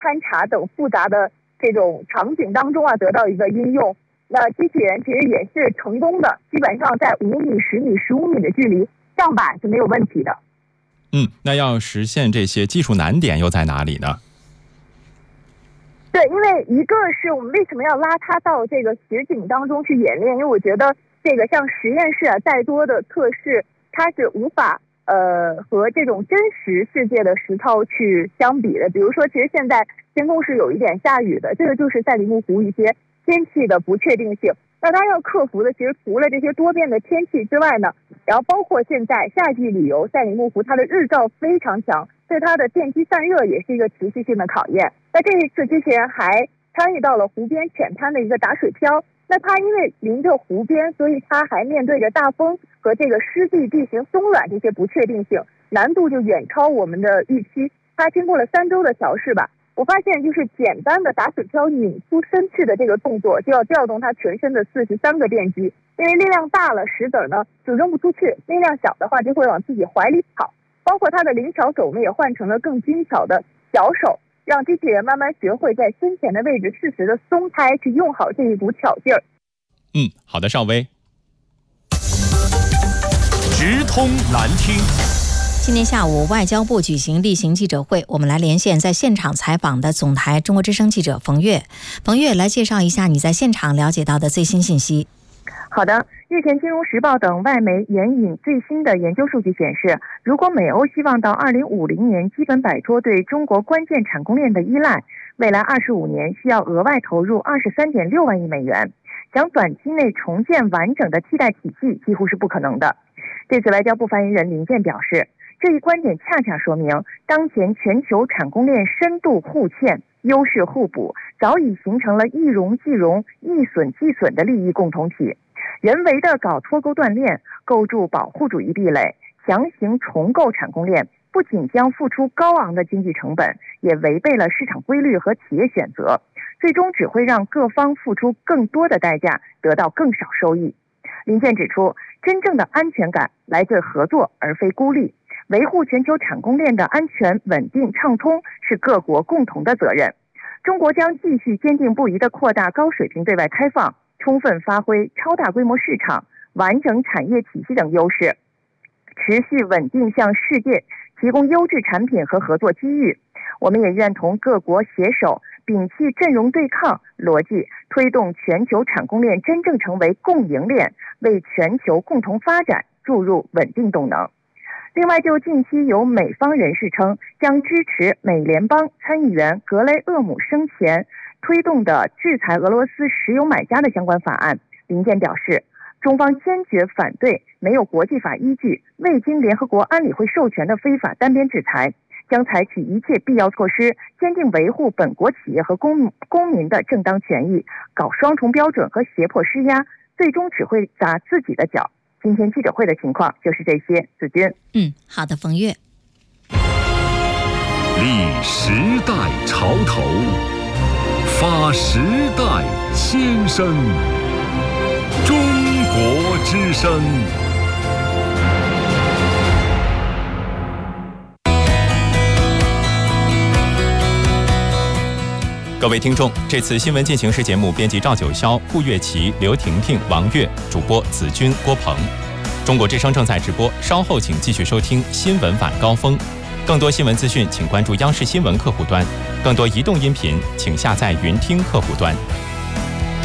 勘察等复杂的这种场景当中得到一个应用。那机器人其实也是成功的，基本上在5米、10米、15米的距离上靶是没有问题的。 那要实现这些技术难点又在哪里呢？ 对，因为一个是我们为什么要拉它到这个实景当中去演练，因为我觉得这个像实验室再多的测试，它是无法和这种真实世界的实操去相比的。比如说，其实现在天空是有一点下雨的，这个就是赛里木湖一些天气的不确定性。那它要克服的，其实除了这些多变的天气之外呢，然后包括现在夏季旅游，赛里木湖它的日照非常强，对它的电机散热也是一个持续性的考验。那这一次机器人还参与到了湖边浅滩的一个打水漂，那它因为临着湖边，所以它还面对着大风和这个湿地地形松软这些不确定性，难度就远超我们的预期。它经过了3周的调试吧，我发现就是简单的打水漂拧出身躯的这个动作，就要调动它全身的43个电机，因为力量大了石子呢就扔不出去，力量小的话就会往自己怀里跑。包括它的灵巧手呢也换成了更精巧的小手，让机器人慢慢学会在身前的位置适时的松开，去用好这一股巧劲儿。 好的，邵薇。 直通难听。 今天下午，外交部举行例行记者会，我们来连线在现场采访的总台中国之声记者冯月。冯月，来介绍一下你在现场了解到的最新信息。 好的，日前《金融时报》等外媒援引最新的研究数据显示，如果美欧希望到2050年基本摆脱对中国关键产供链的依赖，未来25年需要额外投入23.6万亿美元，想短期内重建完整的替代体系几乎是不可能的。对此，外交部发言人林健表示，这一观点恰恰说明，当前全球产供链深度互嵌、优势互补，早已形成了一荣俱荣、一损俱损的利益共同体。人为的搞脱钩断链，构筑保护主义壁垒，强行重构产供链，不仅将付出高昂的经济成本，也违背了市场规律和企业选择，最终只会让各方付出更多的代价，得到更少收益。林健指出，真正的安全感来自合作而非孤立，维护全球产供链的安全、稳定、畅通是各国共同的责任。中国将继续坚定不移地扩大高水平对外开放，充分发挥超大规模市场、完整产业体系等优势，持续稳定向世界提供优质产品和合作机遇。我们也愿同各国携手，摒弃阵容对抗逻辑，推动全球产供链真正成为共赢链，为全球共同发展注入稳定动能。另外，就近期有美方人士称将支持美联邦参议员格雷厄姆生前推动的制裁俄罗斯石油买家的相关法案，林健表示，中方坚决反对没有国际法依据、未经联合国安理会授权的非法单边制裁，将采取一切必要措施，坚定维护本国企业和公民的正当权益，搞双重标准和胁迫施压，最终只会砸自己的脚。今天记者会的情况就是这些。子君。 好的，冯月。 立时代潮头，发时代先声。中国之声。 各位听众，这次新闻进行时节目编辑赵九霄、顾月琪、刘婷婷、王悦，主播子君、郭鹏。中国之声正在直播，稍后请继续收听新闻晚高峰。更多新闻资讯，请关注央视新闻客户端；更多移动音频，请下载云听客户端。